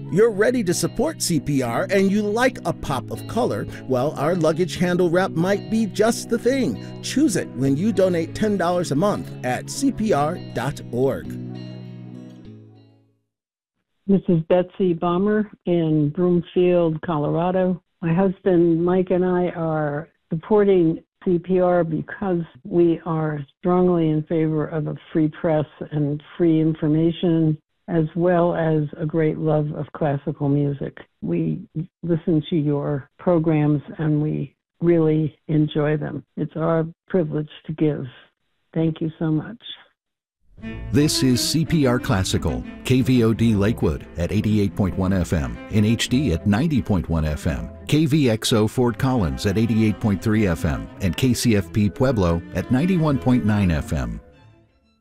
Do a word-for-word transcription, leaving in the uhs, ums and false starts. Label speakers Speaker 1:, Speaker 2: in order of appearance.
Speaker 1: You're ready to support C P R and you like a pop of color? Well, our luggage handle wrap might be just the thing. Choose it when you donate ten dollars a month at C P R dot org.
Speaker 2: This is Betsy Bomber in Broomfield, Colorado. My husband Mike and I are supporting C P R because we are strongly in favor of a free press and free information, as well as a great love of classical music. We listen to your programs and we really enjoy them. It's our privilege to give. Thank you so much.
Speaker 3: This is C P R Classical, K V O D Lakewood at eighty-eight point one F M, in H D at ninety point one F M, K V X O Fort Collins at eighty-eight point three F M, and K C F P Pueblo at ninety-one point nine F M.